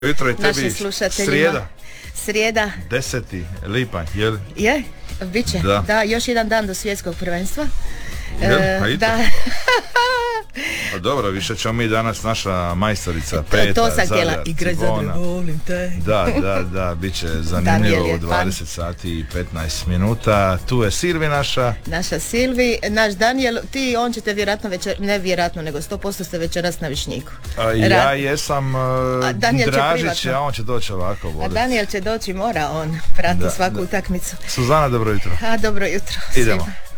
Jutro i tebi. Našim slušateljima. Srijeda. 10. lipanj, jel? Je, bit će. Da, još jedan dan do svjetskog prvenstva. Jel? Da. A dobro, više ćemo mi danas, naša majstorica Petra, to sam htjela, igraj za me, volim te. Da, bit će zanimljivo u 20 sati i 15 minuta. Tu je Silvi naša Silvi, naš Daniel, on ćete vjerojatno ne vjerojatno, nego 100% ste večeras na Višnjiku. Ja jesam Dražić, a on će doći ovako voditi. A Daniel će doći, mora on prati svaku utakmicu. Suzana, dobro jutro. Dobro jutro. Idemo. Svima.